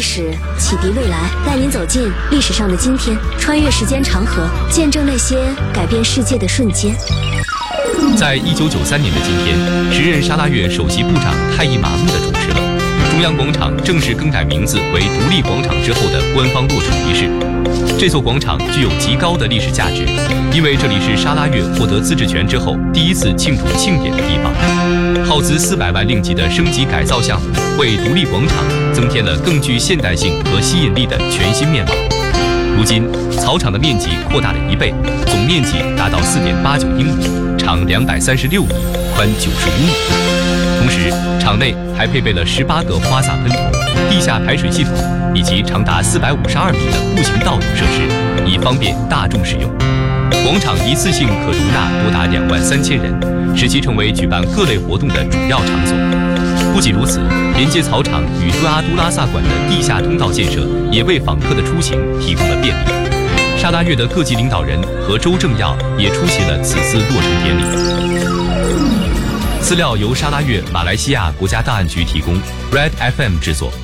史，启迪未来，带您走进历史上的今天，穿越时间长河，见证那些改变世界的瞬间。 在1993年的今天，时任沙拉越首席部长泰伊马木的主持了中央广场正式更改名字为独立广场之后的官方落成仪式。这座广场具有极高的历史价值，因为这里是沙拉越获得自治权之后第一次庆祝庆典的地方。耗资400万令吉的升级改造项目，为独立广场增添了更具现代性和吸引力的全新面貌。如今，草场的面积扩大了1倍，总面积达到4.89英亩，长236米，宽95米。同时，场内还配备了18个花洒喷头、地下排水系统以及长达452米的步行道等设施，以方便大众使用。广场一次性可容纳多达23000人，使其成为举办各类活动的主要场所。不仅如此，连接草场与杜阿都拉萨馆的地下通道建设，也为访客的出行提供了便利。沙拉越的各级领导人和州政要也出席了此次落成典礼。资料由沙拉越马来西亚国家档案局提供 ，Red FM 制作。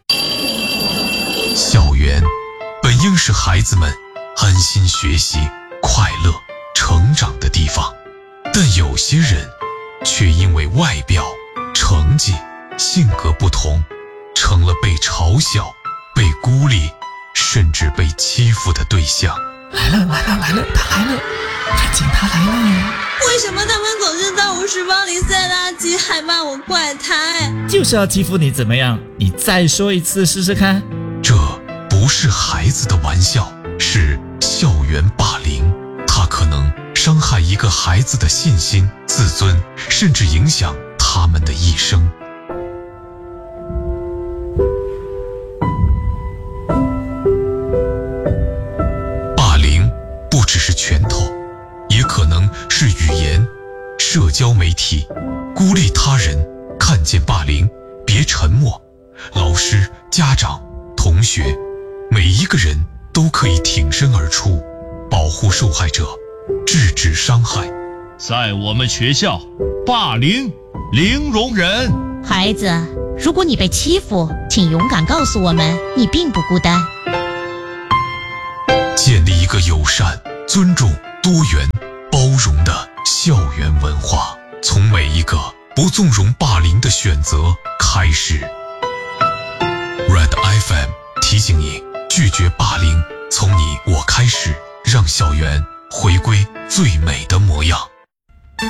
校园本应是孩子们安心学习、快乐成长的地方，但有些人却因为外表、成绩、性格不同，成了被嘲笑、被孤立，甚至被欺负的对象。 来了，他来了，看见他来了。 为什么他们总是在我书包里塞垃圾，还骂我怪胎？ 就是要欺负你怎么样？你再说一次试试看。 这不是孩子的玩笑，是校园霸凌。它可能伤害一个孩子的信心、自尊，甚至影响他们的一生。霸凌不只是拳头，也可能是语言、社交媒体，孤立他人。看见霸凌，别沉默。老师、家长、同学，每一个人都可以挺身而出，保护受害者，制止伤害。 在我们学校，霸凌零容忍。 孩子，如果你被欺负，请勇敢告诉我们，你并不孤单。 建立一个友善、尊重、多元、包容的校园文化，从每一个不纵容霸凌的选择开始。Red FM 提醒你，拒绝霸凌，从你我开始，让校园回归最美的模样。